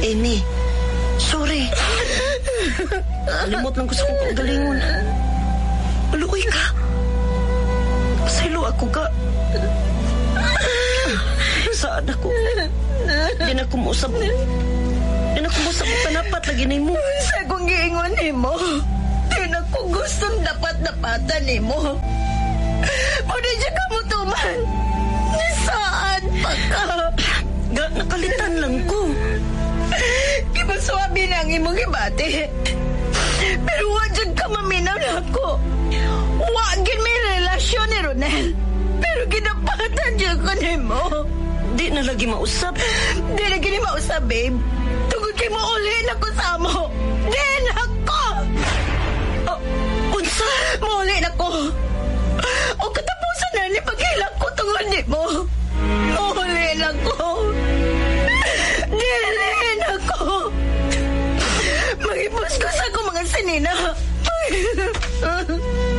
Amy, sorry. Alimot lang ko sa kong kaugalingon. Maluoy ka. Pasaylo ako ka. Saan ako? Di na kumusap. Di na kumusap panapat lagi na mo. Sa kong giingon ni mo, di na ko gustong dapat-dapatan ni mo. Muna siya kamutuman. Saan pa ka? Nakalitan lang ko. Ipaswabi na ang imong ibati. Pero wajag ka maminaw na ako. Wagin may relasyon ni Ronel. Pero ginapatan siya ko ni mo. Di na lagi mausap. Di na gini mausap, babe. Tungod kay mo uli na ko sa mo. Di na ako! Unsa? Mauli na ko. O katapusan na ni paghilang ko tungod ni mo. Mauli na ko. Dili na ko. Mag-ipos ko sa akong mga sinina.